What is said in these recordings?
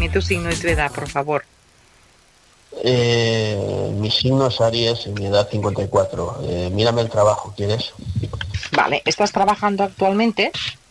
dime tu signo y tu edad, por favor. Mi signo es Aries y mi edad 54. Mírame el trabajo, ¿quieres? Vale, ¿estás trabajando actualmente?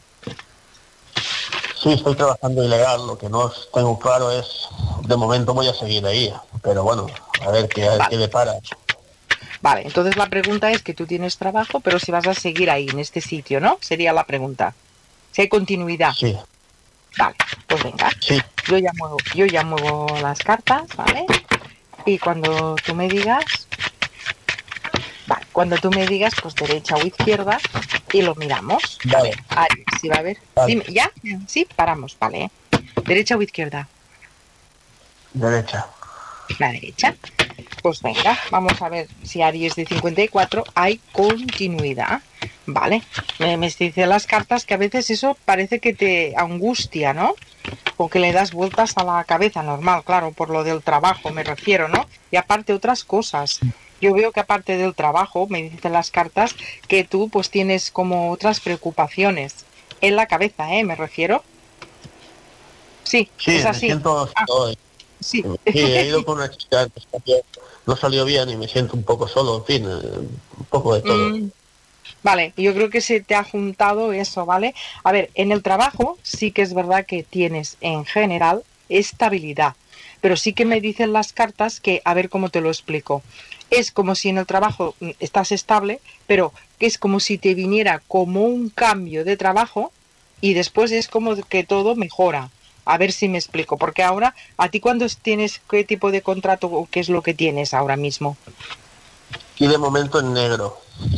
Sí, estoy trabajando ilegal. Lo que no tengo claro es, de momento voy a seguir ahí, pero bueno, a ver qué Vale. depara. Vale, entonces la pregunta es que tú tienes trabajo, pero si vas a seguir ahí, en este sitio, ¿no? Sería la pregunta. Si hay continuidad. Sí, Vale, pues venga. sí, Yo ya muevo las cartas, ¿vale? Y cuando tú me digas, vale, cuando tú me digas, pues derecha o izquierda, y lo miramos. A ver, vale, Aries, sí va a ver. vale, Dime, ¿ya? Sí, paramos, vale. ¿Derecha o izquierda? derecha. La derecha. Pues venga, vamos a ver si Aries de 54 hay continuidad. Vale, me dicen las cartas que a veces eso parece que te angustia, ¿no? O que le das vueltas a la cabeza, normal, claro, por lo del trabajo me refiero, ¿no? Y aparte otras cosas. Yo veo que aparte del trabajo, me dicen las cartas, que tú pues tienes como otras preocupaciones en la cabeza, ¿eh? Me refiero. Sí, es Sí, me así. siento... Ah, sí. Sí, he ido con una chica que no salió bien y me siento un poco solo, en fin, un poco de todo. Mm, vale, yo creo que se te ha juntado eso, ¿vale? A ver, en el trabajo sí que es verdad que tienes en general estabilidad, pero sí que me dicen las cartas que, a ver cómo te lo explico. Es como si en el trabajo estás estable, pero que es como si te viniera como un cambio de trabajo y después es como que todo mejora. A ver si me explico, porque ahora, ¿a ti cuándo tienes qué tipo de contrato o qué es lo que tienes ahora mismo? Y de momento en negro,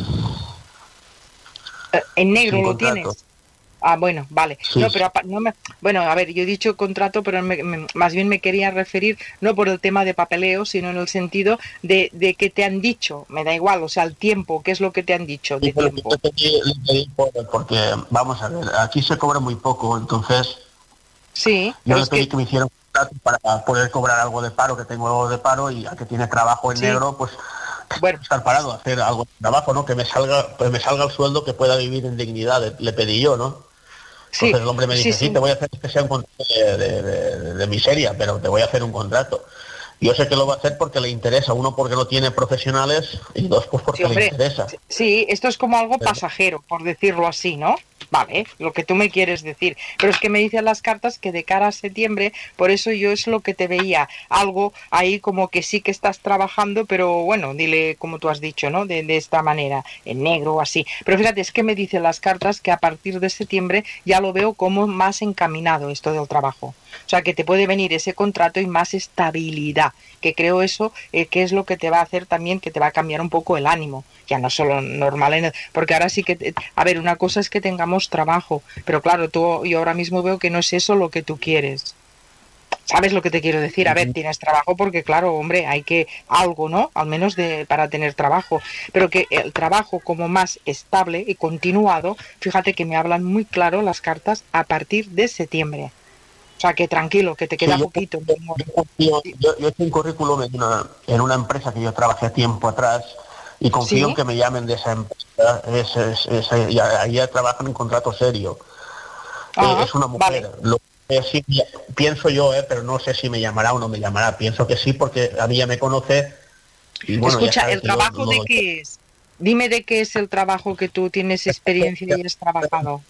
En negro sin lo contrato. tienes. Ah, bueno, vale. Sí, No, sí. pero no me, bueno, a ver, yo he dicho contrato, pero más bien me quería referir no por el tema de papeleo, sino en el sentido de que te han dicho, me da igual, o sea, el tiempo, ¿qué es lo que te han dicho Y de por lo que tiempo? le pedí porque, vamos a ver, aquí se cobra muy poco, entonces Sí, yo pero le es pedí que, que me hicieran un contrato para poder cobrar algo de paro, que tengo algo de paro, y a que tiene trabajo en sí, negro, pues bueno, estar parado, hacer algo de trabajo, ¿no? Que me salga el sueldo, que pueda vivir en dignidad, le pedí yo, ¿no? sí, Entonces el hombre me sí, dice, sí, sí. te voy a hacer que sea un contrato de miseria, pero te voy a hacer un contrato. Yo sé que lo va a hacer porque le interesa, uno porque no tiene profesionales y dos pues Sí, porque le hombre, interesa. sí, esto es como algo Pero pasajero, por decirlo así, ¿no? Vale, lo que tú me quieres decir. Pero es que me dicen las cartas que de cara a septiembre, por eso yo es lo que te veía, algo ahí como que sí que estás trabajando, pero bueno, dile como tú has dicho, ¿no? De esta manera, en negro o así. Pero fíjate, es que me dicen las cartas que a partir de septiembre ya lo veo como más encaminado esto del trabajo. O sea, que te puede venir ese contrato y más estabilidad, que creo eso que es lo que te va a hacer también, que te va a cambiar un poco el ánimo, ya no solo normal, porque ahora sí que, a ver, una cosa es que tengamos trabajo, pero claro, yo ahora mismo veo que no es eso lo que tú quieres. ¿Sabes lo que te quiero decir? A ver, tienes trabajo porque, claro, hombre, hay que algo, ¿no? Al menos para tener trabajo. Pero que el trabajo como más estable y continuado, fíjate que me hablan muy claro las cartas a partir de septiembre. O sea, que tranquilo, que te queda sí, poquito, mi amor. yo hice un currículum en una empresa que yo trabajé tiempo atrás y confío en Sí, que me llamen de esa empresa. Y ahí trabajan en contrato serio. ah, Es una vale. mujer. Lo que sí pienso yo, pero no sé si me llamará o no me llamará. Pienso que sí porque a mí ya me conoce y bueno, ya Escucha, sabe ¿el que yo trabajo de no... qué es? Dime de qué es el trabajo que tú tienes experiencia y has trabajado.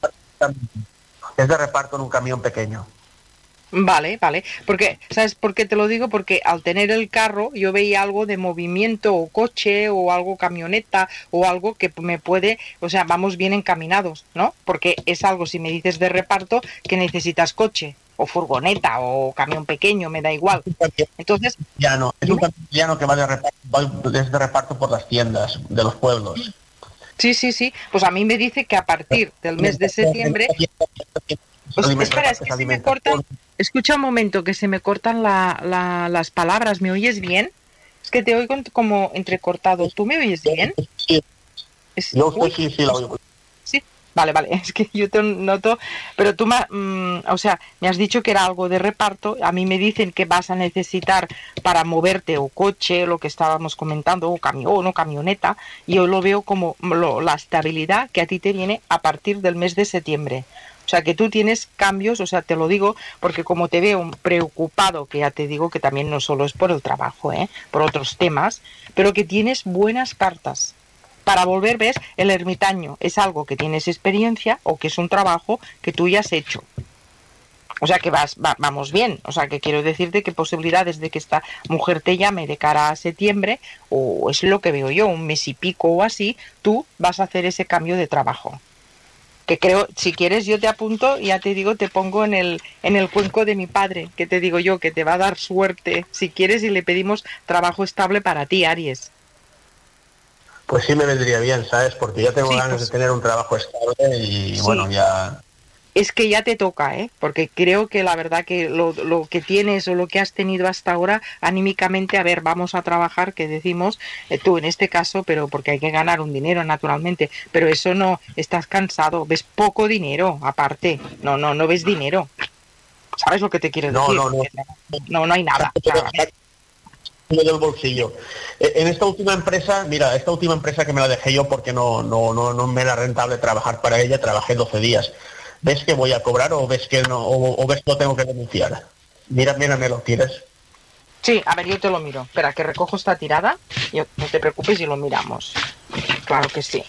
Es de reparto en un camión pequeño. Vale, vale. Porque, ¿sabes por qué te lo digo? Porque al tener el carro yo veía algo de movimiento o coche o algo camioneta o algo que me puede, o sea, vamos bien encaminados, ¿no? Porque es algo, si me dices de reparto, que necesitas coche o furgoneta o camión pequeño, me da igual. Entonces, Es un dime. camión llano que es de reparto por las tiendas de los pueblos. Sí, sí, sí. Pues a mí me dice que a partir del mes de septiembre. Espera, es que se me cortan. Alimentación. Escucha un momento, que se me cortan las palabras. ¿Me oyes bien? Es que te oigo como entrecortado. ¿Tú me oyes bien? Sí, yo usted Uy, sí la oigo. sí. Vale, vale. Es que yo te noto. Pero tú, o sea, me has dicho que era algo de reparto. A mí me dicen que vas a necesitar para moverte o coche, lo que estábamos comentando, o camión o camioneta. Y yo lo veo como la estabilidad que a ti te viene a partir del mes de septiembre. O sea, que tú tienes cambios, o sea, te lo digo porque como te veo preocupado, que ya te digo que también no solo es por el trabajo, por otros temas, pero que tienes buenas cartas. Para volver, ves, el ermitaño es algo que tienes experiencia o que es un trabajo que tú ya has hecho. O sea que vamos bien, o sea que quiero decirte que posibilidades de que esta mujer te llame de cara a septiembre, o es lo que veo yo, un mes y pico o así, tú vas a hacer ese cambio de trabajo. Que creo, si quieres yo te apunto, ya te digo, te pongo en el cuenco de mi padre, que te digo yo, que te va a dar suerte, si quieres, y le pedimos trabajo estable para ti, Aries. Pues sí me vendría bien, ¿sabes? Porque ya tengo Sí, ganas de pues tener un trabajo estable y bueno, sí. ya... Es que ya te toca, porque creo que la verdad que lo que tienes o lo que has tenido hasta ahora, anímicamente, a ver, vamos a trabajar, que decimos, tú en este caso, pero porque hay que ganar un dinero, naturalmente, pero eso no, estás cansado, ves poco dinero, aparte, no ves dinero. ¿Sabes lo que te quiero No, decir? no, no. No hay nada. Nada. Del bolsillo. En esta última empresa, mira, esta última empresa que me la dejé yo porque no me era rentable trabajar para ella, trabajé 12 días. ¿Ves que voy a cobrar o ves que no, o ves que lo tengo que denunciar? Mira, ¿lo quieres? Sí, a ver, yo te lo miro. Espera, que recojo esta tirada. Yo, no te preocupes y lo miramos. Claro que sí.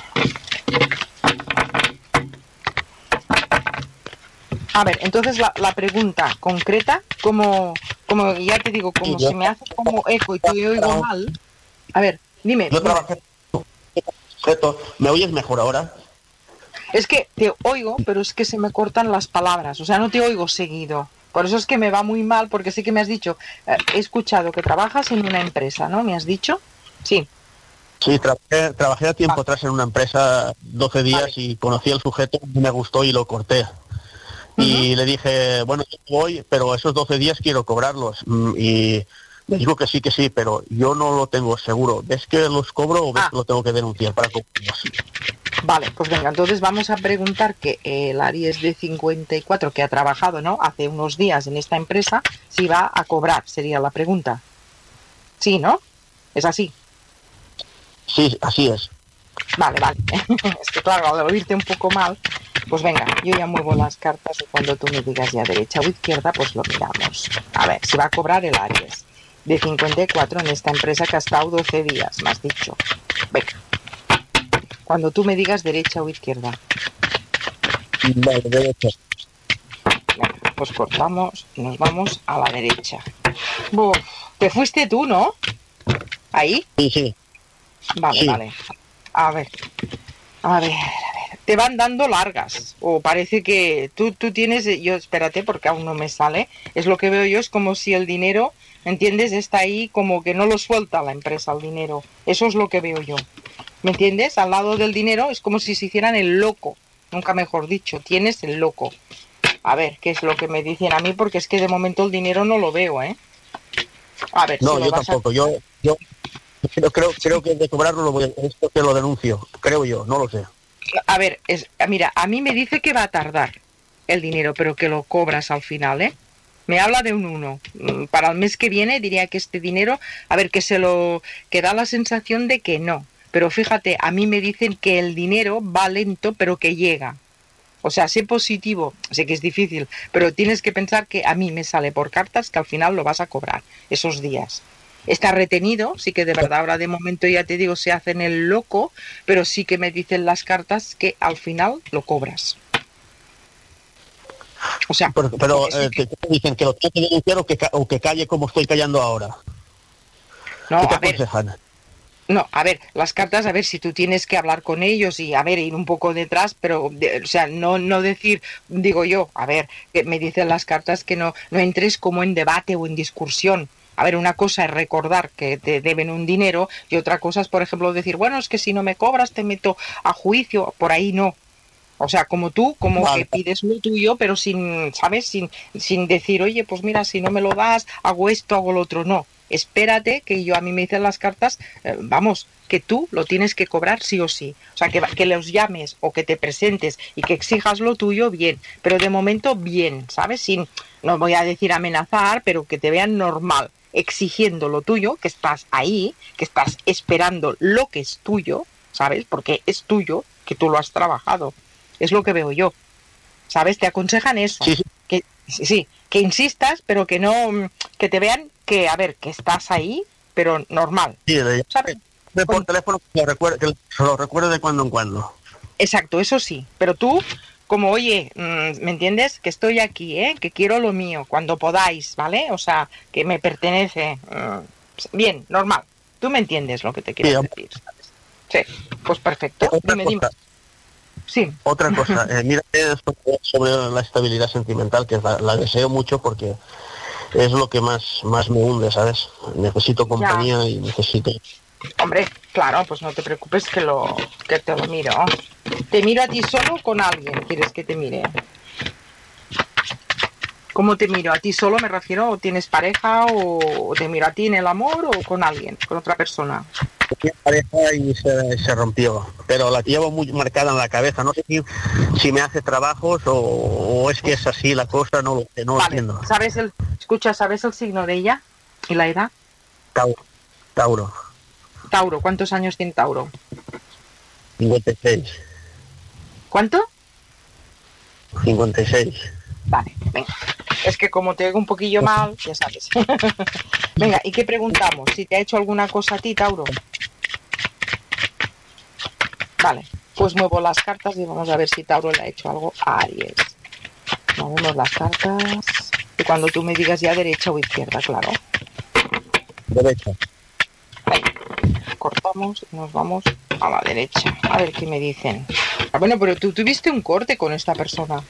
A ver, entonces la pregunta concreta, como ya te digo, Sí, como se me hace como eco y te oigo mal. A ver, dime. yo trabajé sujeto. ¿Me oyes mejor ahora? Es que te oigo, pero es que se me cortan las palabras. O sea, no te oigo seguido. Por eso es que me va muy mal, porque sí que me has dicho, he escuchado que trabajas en una empresa, ¿no? ¿Me has dicho? Sí. Sí, trabajé a tiempo atrás en una empresa 12 días Vale. y conocí al sujeto, me gustó y lo corté. Uh-huh. Y le dije, bueno, yo voy, pero esos 12 días quiero cobrarlos. Y me dijo que sí, pero yo no lo tengo seguro. ¿Ves que los cobro o ves Ah, que lo tengo que denunciar para cobrarlos? vale, pues venga, entonces vamos a preguntar que el Aries de 54 que ha trabajado, ¿no? Hace unos días en esta empresa, si va a cobrar, sería la pregunta. Sí, ¿no? Es así. Sí, así es. Vale. Es que claro, al oírte un poco mal, pues venga, yo ya muevo las cartas y cuando tú me digas ya derecha o izquierda, pues lo miramos. A ver, si va a cobrar el Aries de 54 en esta empresa que ha estado 12 días, me has dicho. Venga, cuando tú me digas derecha o izquierda. Vale, derecho. Venga, pues cortamos y nos vamos a la derecha. Buf, te fuiste tú, ¿no? Ahí. Sí. Vale. A ver. Te van dando largas. O parece que tú tienes. Yo, espérate, porque aún no me sale. Es lo que veo yo, es como si el dinero, ¿entiendes? Está ahí como que no lo suelta la empresa, el dinero. Eso es lo que veo yo. ¿Me entiendes? Al lado del dinero es como si se hicieran el loco. Nunca mejor dicho, tienes el loco. A ver, ¿qué es lo que me dicen a mí? Porque es que de momento el dinero no lo veo, ¿eh? A ver, No, si lo yo vas a... tampoco. Yo creo que de cobrarlo esto te lo denuncio. Creo yo, no lo sé. A ver, mira, a mí me dice que va a tardar el dinero, pero que lo cobras al final, ¿eh? Me habla de un 1. Para el mes que viene diría que este dinero, a ver, que da la sensación de que no. Pero fíjate, a mí me dicen que el dinero va lento, pero que llega. O sea, sé positivo, sé que es difícil, pero tienes que pensar que a mí me sale por cartas que al final lo vas a cobrar esos días. Está retenido, sí que de verdad ahora de momento ya te digo, se hacen el loco, pero sí que me dicen las cartas que al final lo cobras. O sea, Pero sí que... ¿qué te dicen? ¿Que lo tengo que denunciar o que calle como estoy callando ahora? No, ¿Qué te a ver, aconsejan? no, a ver, las cartas, a ver, si tú tienes que hablar con ellos y, a ver, ir un poco detrás, pero, o sea, no decir, digo yo, a ver, que me dicen las cartas que no entres como en debate o en discusión. A ver, una cosa es recordar que te deben un dinero y otra cosa es, por ejemplo, decir, bueno, es que si no me cobras te meto a juicio, por ahí no. O sea, como tú, como que Vale. pides lo tuyo, pero sin, ¿sabes? Sin decir, oye, pues mira, si no me lo das, hago esto, hago lo otro. No, espérate que yo a mí me dicen las cartas, vamos, que tú lo tienes que cobrar sí o sí. O sea, que los llames o que te presentes y que exijas lo tuyo, bien. Pero de momento, bien, ¿sabes? Sin, no voy a decir amenazar, pero que te vean normal, exigiendo lo tuyo, que estás ahí, que estás esperando lo que es tuyo, ¿sabes? Porque es tuyo, que tú lo has trabajado. Es lo que veo yo. ¿sabes? Te aconsejan eso, Sí, sí. que sí, que insistas, pero que no, que te vean que, a ver, que estás ahí, pero normal, Sí, ¿sabes? por Con- teléfono que se lo recuerde de cuando en cuando. exacto, eso sí, pero tú, como, oye, ¿me entiendes? Que estoy aquí, ¿eh? Que quiero lo mío, cuando podáis, ¿vale? O sea, que me pertenece. Bien, normal. Tú me entiendes lo que te Sí, quiero decir, ¿sabes? Sí, pues perfecto. otra Dime, dime. cosa, Sí, mira, sobre la estabilidad sentimental, que la deseo mucho porque es lo que más me hunde, ¿sabes? Necesito ya. compañía y necesito... Hombre, claro, pues no te preocupes que te lo miro. ¿Te miro a ti solo o con alguien? ¿Quieres que te mire? ¿Cómo te miro? ¿A ti solo me refiero? ¿O tienes pareja? ¿O te miro a ti en el amor o con alguien? ¿Con otra persona? Tenía pareja y se rompió, pero la llevo muy marcada en la cabeza. No sé si me hace trabajos o es que es así la cosa, no lo Vale, entiendo. ¿sabes el signo de ella? ¿Y la edad? Tauro, Tauro, Tauro, ¿cuántos años tiene Tauro? 56, ¿Cuánto? 56. Vale, venga. Es que como te oigo un poquillo mal, ya sabes. Venga, ¿y qué preguntamos? ¿Si te ha hecho alguna cosa a ti, Tauro? Vale, pues muevo las cartas y vamos a ver si Tauro le ha hecho algo a Aries. Movemos las cartas. Y cuando tú me digas ya derecha o izquierda, claro. Derecha. Ahí. Cortamos y nos vamos a la derecha. A ver qué me dicen. Ah, bueno, pero tú tuviste un corte con esta persona,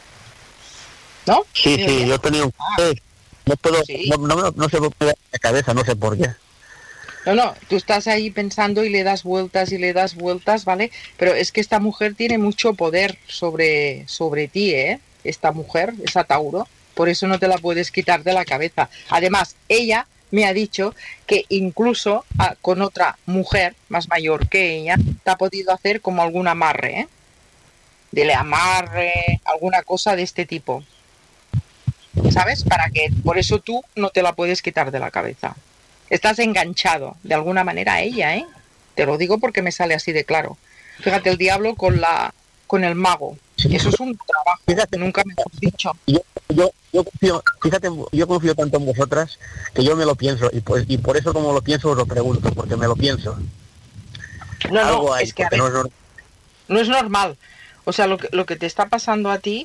¿no? Sí, ¿Sí, sí, oye? yo tenía un... Ah, No puedo, sí. no se me pone la cabeza, no sé por qué. No, no, tú estás ahí pensando y le das vueltas y le das vueltas, ¿vale? Pero es que esta mujer tiene mucho poder sobre ti, ¿eh? Esta mujer, esa Tauro, por eso no te la puedes quitar de la cabeza. Además, ella me ha dicho que incluso con otra mujer más mayor que ella, te ha podido hacer como algún amarre, ¿eh? Dele amarre, alguna cosa de este tipo, ¿sabes? Para que, por eso tú no te la puedes quitar de la cabeza. Estás enganchado de alguna manera a ella, ¿eh? Te lo digo porque me sale así de claro. Fíjate, el diablo con el mago. Sí. Eso es un trabajo, Fíjate, nunca mejor dicho. yo confío, fíjate, yo confío tanto en vosotras que yo me lo pienso y por eso como lo pienso os lo pregunto, porque me lo pienso. No, no, Algo hay, es que a porque ver, no es normal. no es normal. O sea, lo que te está pasando a ti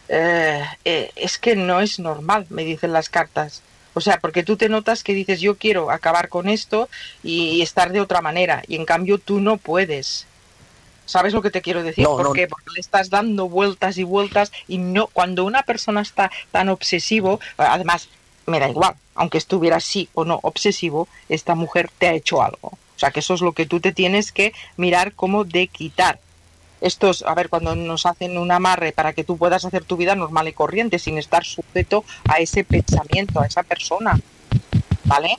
es que no es normal, me dicen las cartas. O sea, porque tú te notas que dices, yo quiero acabar con esto y estar de otra manera, y en cambio tú no puedes. ¿Sabes lo que te quiero decir? No, ¿Por no, qué? Porque le estás dando vueltas y vueltas y no, cuando una persona está tan obsesivo, además, me da igual, aunque estuviera sí o no obsesivo, esta mujer te ha hecho algo. O sea, que eso es lo que tú te tienes que mirar cómo de quitar. Estos, a ver, cuando nos hacen un amarre para que tú puedas hacer tu vida normal y corriente sin estar sujeto a ese pensamiento, a esa persona, ¿vale?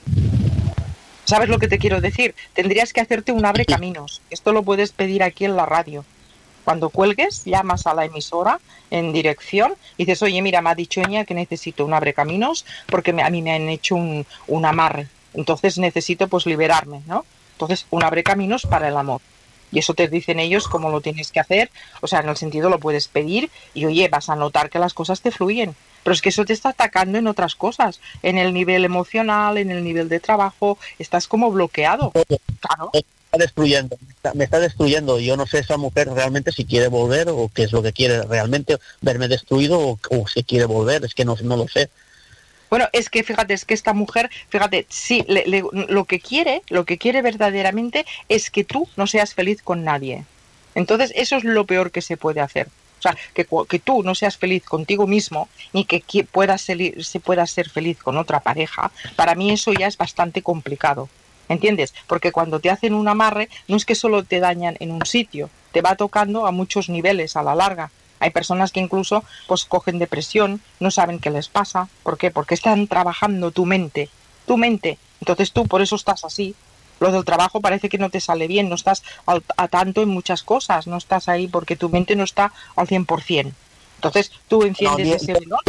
¿Sabes lo que te quiero decir? Tendrías que hacerte un abre caminos. Esto lo puedes pedir aquí en la radio. Cuando cuelgues, llamas a la emisora en dirección y dices, oye, mira, me ha dicho ella que necesito un abre caminos porque a mí me han hecho un amarre. Entonces necesito pues liberarme, ¿no? Entonces, un abre caminos para el amor. Y eso te dicen ellos cómo lo tienes que hacer. O sea, en el sentido lo puedes pedir y, oye, vas a notar que las cosas te fluyen. Pero es que eso te está atacando en otras cosas. En el nivel emocional, en el nivel de trabajo. Estás como bloqueado. Claro. me está destruyendo, me está destruyendo. Yo no sé esa mujer realmente si quiere volver o qué es lo que quiere realmente, verme destruido o si quiere volver, es que no lo sé. Bueno, es que fíjate, es que esta mujer, fíjate, sí, lo que quiere verdaderamente es que tú no seas feliz con nadie. Entonces, eso es lo peor que se puede hacer. O sea, que tú no seas feliz contigo mismo, ni que puedas ser feliz con otra pareja, para mí eso ya es bastante complicado. ¿Entiendes? Porque cuando te hacen un amarre, no es que solo te dañan en un sitio, te va tocando a muchos niveles a la larga. Hay personas que incluso pues cogen depresión, no saben qué les pasa. ¿Por qué? Porque están trabajando tu mente. Tu mente. Entonces tú por eso estás así. Lo del trabajo parece que no te sale bien, no estás a tanto en muchas cosas, no estás ahí porque tu mente no está al 100%. Entonces tú enciendes No, ese velón.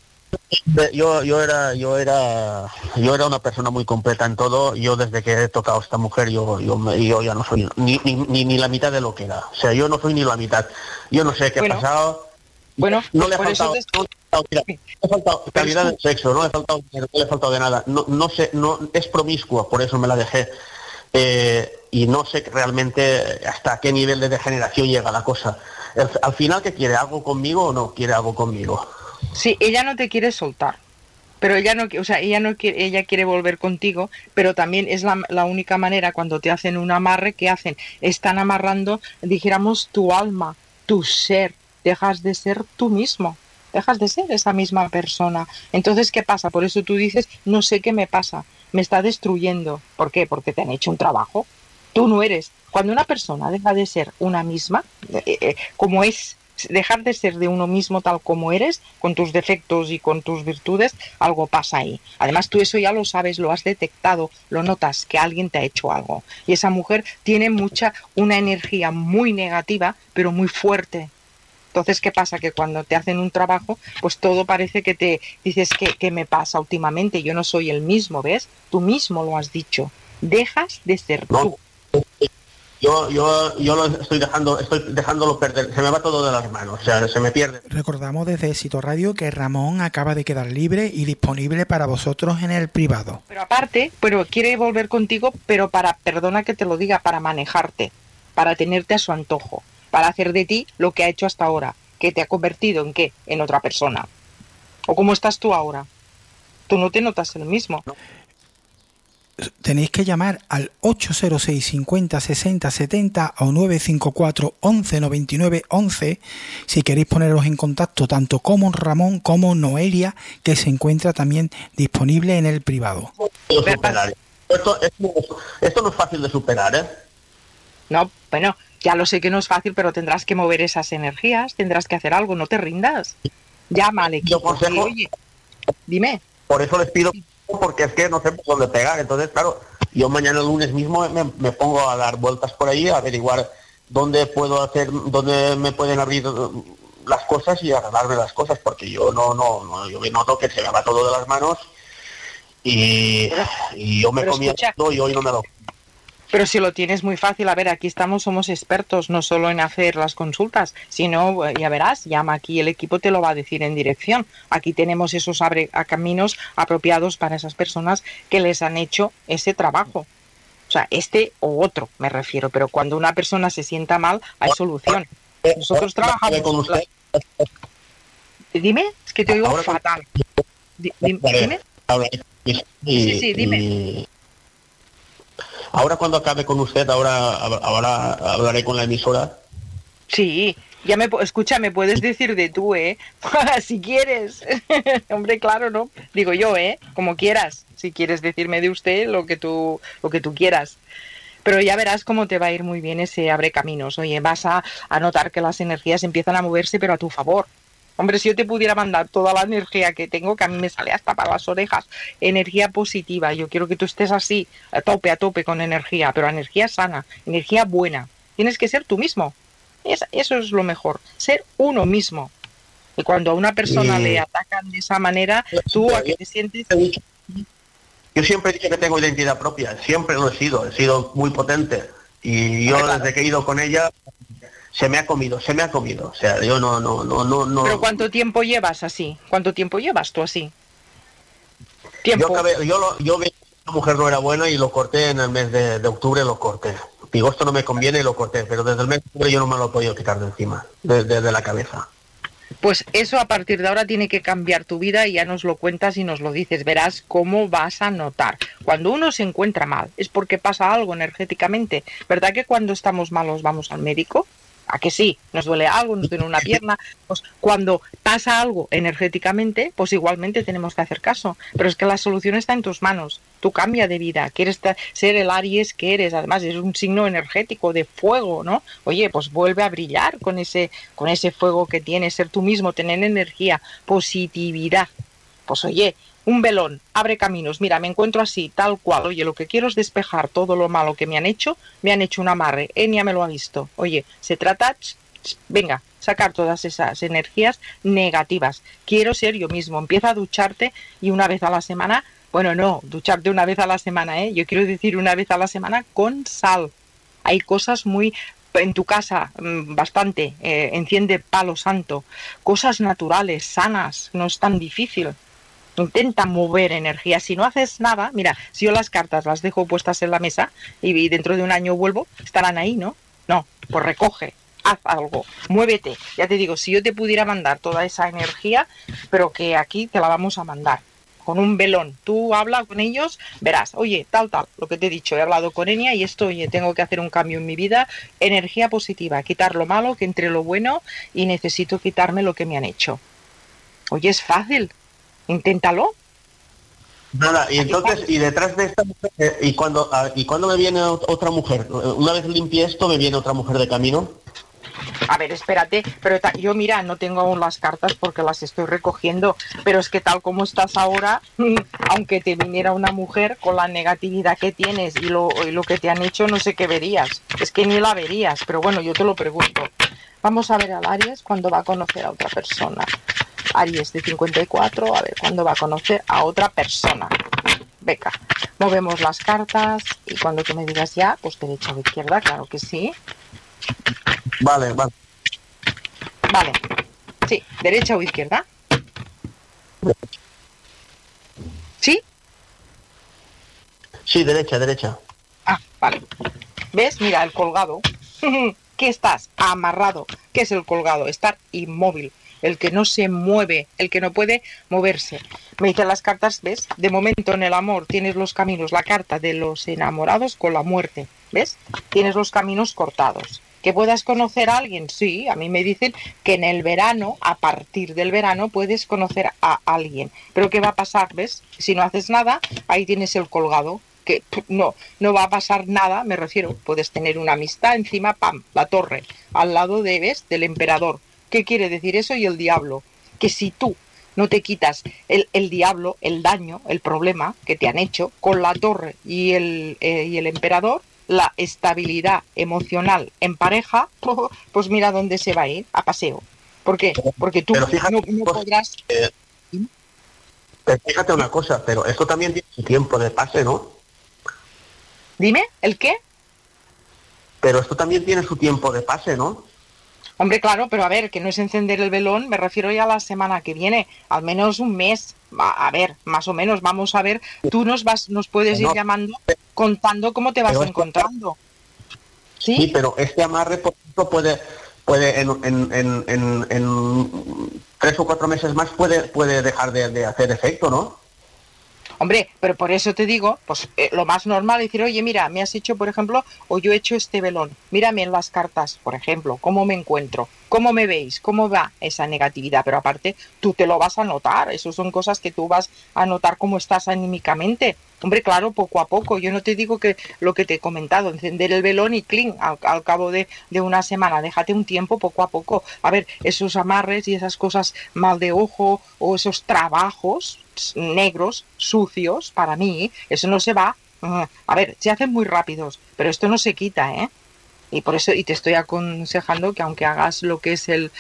yo era una persona muy completa en todo. Yo desde que he tocado a esta mujer yo ya no soy ni la mitad de lo que era. O sea, yo no soy ni la mitad. Yo no sé qué ha Bueno, pasado. Bueno, No pues le ha por eso faltado, no le ha faltado, mira, le ha faltado calidad de sexo, no le ha faltado dinero, no le ha faltado de nada. No, no sé, no es promiscua, por eso me la dejé. Y no sé realmente hasta qué nivel de degeneración llega la cosa. Al final, ¿qué quiere? ¿Algo conmigo o no quiere algo conmigo? sí, ella no te quiere soltar. Pero ella no, o sea, ella no quiere, ella quiere volver contigo, pero también es la única manera cuando te hacen un amarre, ¿qué hacen? Están amarrando, dijéramos, tu alma, tu ser, dejas de ser tú mismo, dejas de ser esa misma persona. Entonces, ¿qué pasa? Por eso tú dices, no sé qué me pasa, me está destruyendo. ¿Por qué? Porque te han hecho un trabajo. Tú no eres. Cuando una persona deja de ser una misma, como es, dejar de ser de uno mismo tal como eres, con tus defectos y con tus virtudes, algo pasa ahí. Además, tú eso ya lo sabes, lo has detectado, lo notas, que alguien te ha hecho algo. Y esa mujer tiene una energía muy negativa, pero muy fuerte. Entonces, ¿qué pasa? Que cuando te hacen un trabajo, pues todo parece que te dices, ¿qué me pasa últimamente? Yo no soy el mismo, ¿ves? Tú mismo lo has dicho. Dejas de ser No, tú. yo lo estoy dejándolo perder, se me va todo de las manos, o sea, se me pierde. Recordamos desde Éxito Radio que Ramón acaba de quedar libre y disponible para vosotros en el privado. Pero aparte, pero quiere volver contigo, pero perdona que te lo diga, para manejarte, para tenerte a su antojo, para hacer de ti lo que ha hecho hasta ahora, que te ha convertido en qué, en otra persona. ¿O cómo estás tú ahora? Tú no te notas el mismo. Tenéis que llamar al 806 50 60 70 o 954 11 99 11 si queréis poneros en contacto tanto con Ramón como Noelia, que se encuentra también disponible en el privado. Esto no es fácil de superar, ¿eh? No, bueno, ya lo sé que no es fácil, pero tendrás que mover esas energías, tendrás que hacer algo, no te rindas. Llama al equipo. Yo consejo, oye, dime. por eso les pido, porque es que no sé por dónde pegar. Entonces, claro, yo mañana lunes mismo me pongo a dar vueltas por ahí, a averiguar dónde me pueden abrir las cosas y arreglarme las cosas, porque yo yo me noto que se me va todo de las manos y yo me comí todo y hoy no me lo... Pero si lo tienes muy fácil, a ver, aquí somos expertos no solo en hacer las consultas, sino, ya verás, llama aquí, el equipo te lo va a decir en dirección. Aquí tenemos esos caminos apropiados para esas personas que les han hecho ese trabajo. O sea, este o otro, me refiero, pero cuando una persona se sienta mal, hay solución. Nosotros trabajamos... con usted. Dime, es que te oigo fatal. Dime. Sí, dime. Ahora cuando acabe con usted, ahora hablaré con la emisora. Sí, escucha, me puedes decir de tú, si quieres. Hombre, claro, ¿no? Digo yo, como quieras. Si quieres decirme de usted lo que tú quieras. Pero ya verás cómo te va a ir muy bien ese abre caminos. Oye, vas a notar que las energías empiezan a moverse, pero a tu favor. Hombre, si yo te pudiera mandar toda la energía que tengo, que a mí me sale hasta para las orejas, energía positiva, yo quiero que tú estés así, a tope con energía, pero energía sana, energía buena. Tienes que ser tú mismo. Eso es lo mejor, ser uno mismo. Y cuando a una persona le atacan de esa manera, tú a qué te sientes... Yo siempre he dicho que tengo identidad propia, siempre lo he sido muy potente. Y yo desde que he ido con ella... Se me ha comido. O sea, yo no. ¿Pero cuánto tiempo llevas así? ¿Cuánto tiempo llevas tú así? ¿Tiempo? Yo vi que la mujer no era buena y lo corté en el mes de octubre, lo corté. Digo, esto no me conviene y lo corté, pero desde el mes de octubre yo no me lo he podido quitar de encima, desde la cabeza. Pues eso a partir de ahora tiene que cambiar tu vida y ya nos lo cuentas y nos lo dices. Verás cómo vas a notar. Cuando uno se encuentra mal es porque pasa algo energéticamente. ¿Verdad que cuando estamos malos vamos al médico? ¿A que sí? Nos duele algo, nos duele una pierna. Pues cuando pasa algo energéticamente, pues igualmente tenemos que hacer caso. Pero es que la solución está en tus manos. Tú cambia de vida. Quieres ser el Aries que eres. Además, es un signo energético de fuego, ¿no? Oye, pues vuelve a brillar con ese fuego que tienes. Ser tú mismo, tener energía, positividad. Pues oye, un velón, abre caminos. Mira, me encuentro así, tal cual. Oye, lo que quiero es despejar todo lo malo que me han hecho un amarre. Enia me lo ha visto. Oye, se trata, venga, sacar todas esas energías negativas. Quiero ser yo mismo. Empieza a ducharte y una vez a la semana, bueno, no, ducharte una vez a la semana, Yo quiero decir una vez a la semana con sal. Hay cosas muy en tu casa bastante, enciende palo santo, cosas naturales, sanas, no es tan difícil. Intenta mover energía. Si no haces nada, mira, si yo las cartas las dejo puestas en la mesa y dentro de un año vuelvo, estarán ahí, ¿no? No, pues recoge, haz algo, muévete. Ya te digo, si yo te pudiera mandar toda esa energía, pero que aquí te la vamos a mandar con un velón. Tú habla con ellos, verás, oye, tal, lo que te he dicho, he hablado con Enia y esto, oye, tengo que hacer un cambio en mi vida, energía positiva, quitar lo malo, que entre lo bueno y necesito quitarme lo que me han hecho. Oye, es fácil. Inténtalo. Nada, y entonces, y detrás de esta mujer, ¿y cuando me viene otra mujer? Una vez limpie esto, ¿me viene otra mujer de camino? A ver, espérate, pero yo mira, no tengo aún las cartas porque las estoy recogiendo, pero es que tal como estás ahora, aunque te viniera una mujer con la negatividad que tienes y lo que te han hecho, no sé qué verías. Es que ni la verías, pero bueno, yo te lo pregunto. Vamos a ver al Aries cuando va a conocer a otra persona. Aries de 54, a ver, ¿cuándo va a conocer a otra persona? Venga, movemos las cartas y cuando tú me digas ya, pues derecha o izquierda, claro que sí. Vale. Vale, sí, derecha o izquierda. ¿Sí? Sí, derecha. Ah, vale. ¿Ves? Mira, el colgado. ¿Qué estás? Amarrado. ¿Qué es el colgado? Estar inmóvil. El que no se mueve, el que no puede moverse. Me dicen las cartas, ¿ves? De momento en el amor tienes los caminos, la carta de los enamorados con la muerte, ¿ves? Tienes los caminos cortados. ¿Que puedas conocer a alguien? Sí, a mí me dicen que en el verano, a partir del verano, puedes conocer a alguien. Pero ¿qué va a pasar, ves? Si no haces nada, ahí tienes el colgado. Que no va a pasar nada, me refiero. Puedes tener una amistad encima, ¡pam!, la torre, al lado de, ¿ves?, del emperador. ¿Qué quiere decir eso? Y el diablo. Que si tú no te quitas el diablo, el daño, el problema que te han hecho con la torre y el emperador, la estabilidad emocional en pareja, pues mira dónde se va a ir, a paseo. ¿Por qué? Porque tú fíjate, no podrás... Fíjate una cosa, pero esto también tiene su tiempo de pase, ¿no? Dime, ¿el qué? Pero esto también tiene su tiempo de pase, ¿no? Hombre, claro, pero a ver, que no es encender el velón, me refiero ya a la semana que viene, al menos un mes. A ver, más o menos, vamos a ver, tú nos puedes ir llamando, contando cómo te vas encontrando. ¿Sí? Pero este amarre, por ejemplo, puede en 3 o 4 meses más puede dejar de hacer efecto, ¿no? Hombre, pero por eso te digo, pues lo más normal es decir, oye, mira, me has hecho, por ejemplo, o yo he hecho este velón, mírame en las cartas, por ejemplo, cómo me encuentro, cómo me veis, cómo va esa negatividad, pero aparte tú te lo vas a notar, eso son cosas que tú vas a notar cómo estás anímicamente. Hombre, claro, poco a poco, yo no te digo que lo que te he comentado, encender el velón y clink, al cabo de una semana, déjate un tiempo poco a poco, a ver, esos amarres y esas cosas mal de ojo o esos trabajos negros, sucios, para mí, eso no se va, a ver, se hacen muy rápidos, pero esto no se quita, ¿eh? Y por eso, y te estoy aconsejando que aunque hagas lo que es el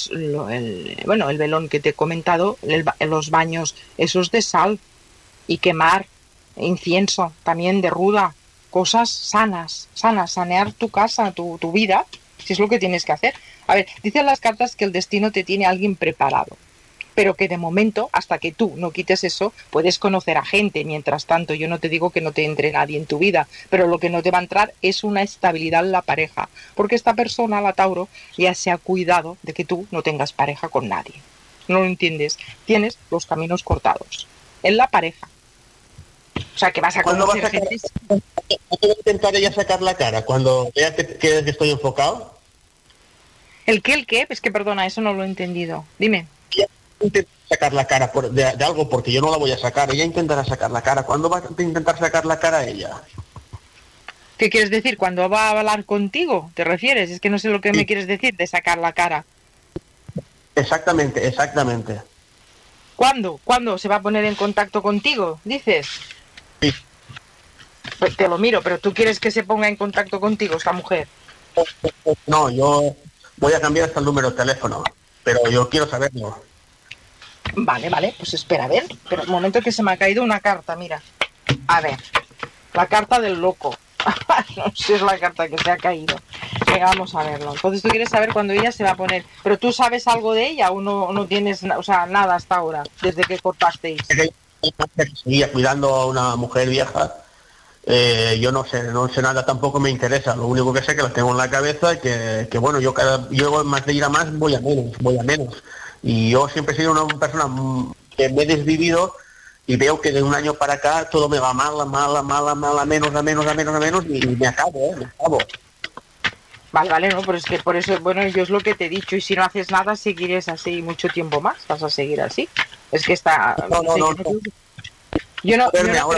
velón que te he comentado, los baños esos de sal y quemar incienso también de ruda, cosas sanas, sanear tu casa, tu vida, si es lo que tienes que hacer. A ver, dicen las cartas que el destino te tiene a alguien preparado, pero que de momento, hasta que tú no quites eso, puedes conocer a gente. Mientras tanto, yo no te digo que no te entre nadie en tu vida, pero lo que no te va a entrar es una estabilidad en la pareja, porque esta persona, la Tauro, ya se ha cuidado de que tú no tengas pareja con nadie. ¿No lo entiendes? Tienes los caminos cortados en la pareja. O sea, que vas a conocer gente... ¿Cuándo va a intentar ella sacar la cara? ¿Cuando vea que estoy enfocado? ¿El qué? Es que perdona, eso no lo he entendido. Dime. Intentar sacar la cara de algo, porque yo no la voy a sacar. Ella intentará sacar la cara. ¿Cuándo va a intentar sacar la cara ella? ¿Qué quieres decir? ¿Cuándo va a hablar contigo? ¿Te refieres? Es que no sé lo que me quieres decir de sacar la cara. Exactamente. ¿Cuándo? ¿Cuándo se va a poner en contacto contigo? ¿Dices? Sí. Pues te lo miro, pero ¿tú quieres que se ponga en contacto contigo esta mujer? No, yo voy a cambiar hasta el número de teléfono, pero yo quiero saberlo. Vale, pues espera, a ver. Pero un momento que se me ha caído una carta, mira. A ver, la carta del loco. No sé si es la carta que se ha caído. Venga, vamos a verlo. Entonces tú quieres saber cuándo ella se va a poner. Pero tú sabes algo de ella o no tienes, o sea, nada hasta ahora, desde que cortasteis. Seguía cuidando a una mujer vieja. Yo no sé nada, tampoco me interesa. Lo único que sé que la tengo en la cabeza y que bueno, yo más de ir a más voy a menos. Y yo siempre he sido una persona que me he desvivido y veo que de un año para acá todo me va mal, a menos y me acabo. Vale, no, pero es que por eso, bueno, yo es lo que te he dicho, y si no haces nada, seguirás así mucho tiempo más, vas a seguir así. Es que está... No. Yo no...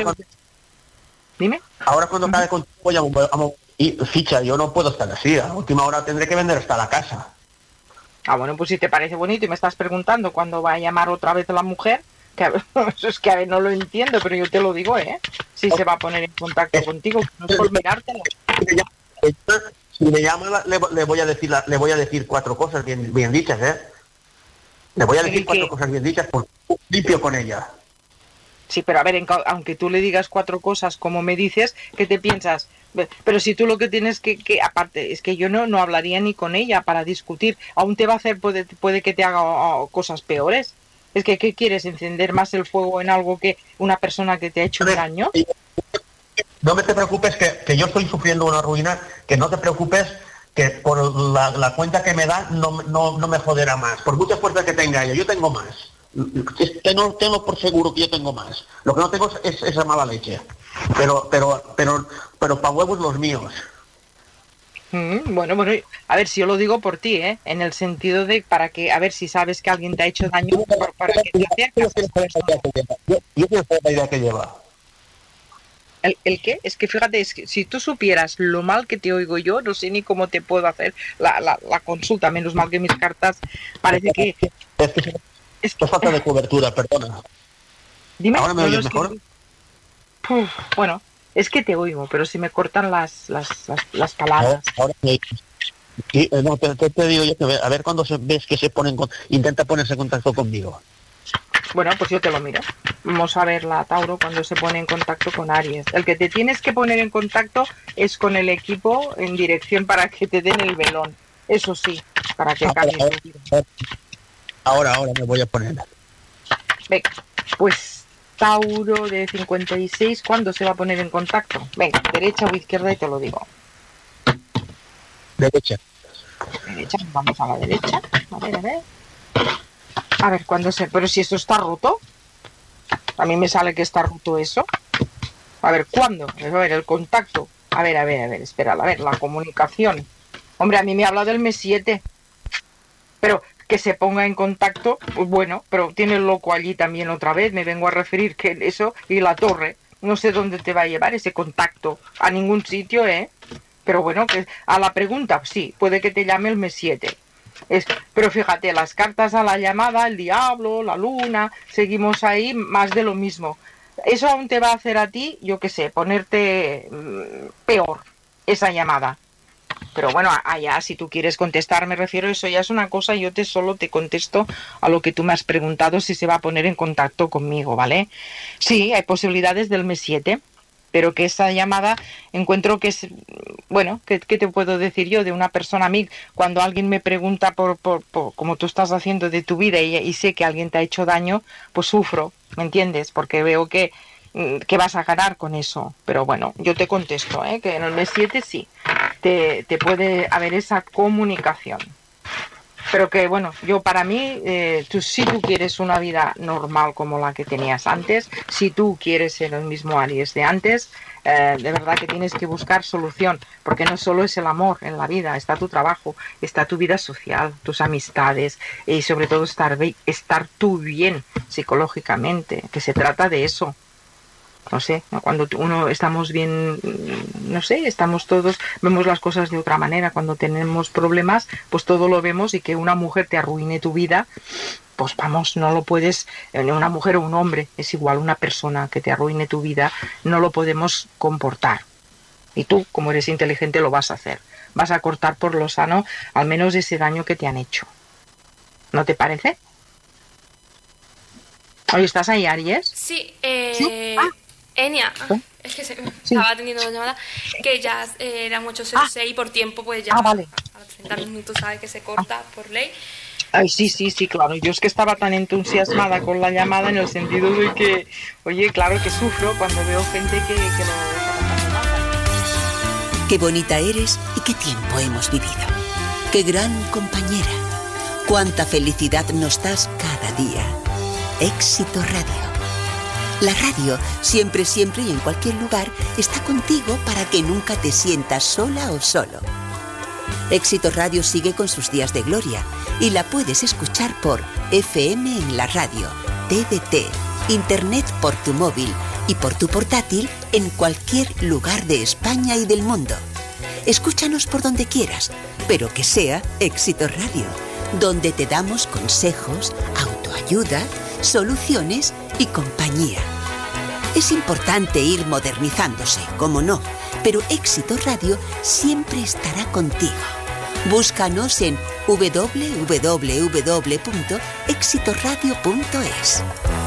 Dime. Ahora cuando acabe contigo vamos y ficha, yo no puedo estar así, a última hora tendré que vender hasta la casa. Bueno, pues si te parece bonito y me estás preguntando cuándo va a llamar otra vez la mujer, que es que a ver, no lo entiendo, pero yo te lo digo, si se va a poner en contacto contigo, no es por mirártelo. Si me llama le voy a decir 4 cosas bien dichas, Le voy a decir 4 cosas bien dichas, por limpio con ella. Sí, pero a ver, aunque tú le digas 4 cosas como me dices, ¿qué te piensas? Pero si tú lo que tienes que aparte, es que yo no hablaría ni con ella para discutir. Aún te va a hacer, puede que te haga cosas peores. Es que, ¿qué quieres? ¿Encender más el fuego en algo que una persona que te ha hecho daño? No te preocupes que yo estoy sufriendo una ruina, que no te preocupes que por la cuenta que me da no me joderá más. Por mucha fuerza que tenga ella, yo tengo más. Tengo por seguro que yo tengo más. Lo que no tengo es esa mala leche. Pero para huevos los míos. Bueno, a ver, si yo lo digo por ti, en el sentido de para que, a ver si sabes que alguien te ha hecho daño, para que te acerques. Yo quiero saber la idea que lleva. ¿El qué? Es que fíjate, es que si tú supieras lo mal que te oigo yo, no sé ni cómo te puedo hacer la consulta, menos mal que mis cartas parece que... Es falta de cobertura, perdona. Dime. ¿Ahora me oyes mejor? Bueno, es que te oigo, pero si me cortan las palabras. Ahora me oyes. No, te digo yo que a ver cuando ves que se ponen intenta ponerse en contacto conmigo. Bueno, pues yo te lo miro. Vamos a ver la Tauro cuando se pone en contacto con Aries. El que te tienes que poner en contacto es con el equipo en dirección para que te den el velón. Eso sí, para que cambie tu vida. Ahora me voy a poner. Venga, pues Tauro de 56, ¿cuándo se va a poner en contacto? Venga, derecha o izquierda y te lo digo. Derecha, Vamos a la derecha. A ver. A ver, ¿cuándo se...? Pero si esto está roto. A mí me sale que está roto eso. A ver, ¿cuándo? A ver, el contacto. A ver, espera, a ver, la comunicación. Hombre, a mí me habla del mes 7. Pero que se ponga en contacto, pues bueno, pero tiene el loco allí también otra vez. Me vengo a referir que eso y la torre. No sé dónde te va a llevar ese contacto. A ningún sitio, Pero bueno, que a la pregunta, sí, puede que te llame el mes 7. Pero fíjate, las cartas a la llamada, el diablo, la luna, seguimos ahí, más de lo mismo. Eso aún te va a hacer a ti, yo qué sé, ponerte peor esa llamada. Pero bueno, allá si tú quieres contestar, me refiero, eso ya es una cosa, yo solo te contesto a lo que tú me has preguntado, si se va a poner en contacto conmigo, ¿vale? Sí, hay posibilidades del mes 7. Pero que esa llamada encuentro que es, bueno, ¿qué te puedo decir yo de una persona a mí? Cuando alguien me pregunta por como tú estás haciendo de tu vida y sé que alguien te ha hecho daño, pues sufro, ¿me entiendes? Porque veo que vas a ganar con eso. Pero bueno, yo te contesto, que en el mes 7 sí, te puede haber esa comunicación. Pero que bueno, yo para mí, si tú quieres una vida normal como la que tenías antes, si tú quieres ser el mismo Aries de antes, de verdad que tienes que buscar solución, porque no solo es el amor en la vida, está tu trabajo, está tu vida social, tus amistades y sobre todo estar tú bien psicológicamente, que se trata de eso. No sé, cuando uno estamos bien, no sé, estamos todos, vemos las cosas de otra manera. Cuando tenemos problemas, pues todo lo vemos, y que una mujer te arruine tu vida, pues vamos, no lo puedes, una mujer o un hombre, es igual, una persona que te arruine tu vida, no lo podemos comportar. Y tú, como eres inteligente, lo vas a hacer. Vas a cortar por lo sano al menos ese daño que te han hecho. ¿No te parece? Oye, ¿estás ahí, Aries? Sí, ¿Sí? Enia, es que estaba atendiendo una llamada, que ya eran 8:06 y por tiempo pues ya vale. a los 30 minutos sabes que se corta por ley. Ay, sí, claro. Yo es que estaba tan entusiasmada con la llamada en el sentido de que, oye, claro que sufro cuando veo gente que lo deja pasar mal. Qué bonita eres y qué tiempo hemos vivido. Qué gran compañera. Cuánta felicidad nos das cada día. Éxito Radio. La radio, siempre, siempre y en cualquier lugar, está contigo para que nunca te sientas sola o solo. Éxito Radio sigue con sus días de gloria y la puedes escuchar por FM en la radio, TDT, Internet por tu móvil y por tu portátil en cualquier lugar de España y del mundo. Escúchanos por donde quieras, pero que sea Éxito Radio, donde te damos consejos, autoayuda, soluciones y compañía. Es importante ir modernizándose, como no, pero Éxito Radio siempre estará contigo. Búscanos en www.exitoradio.es.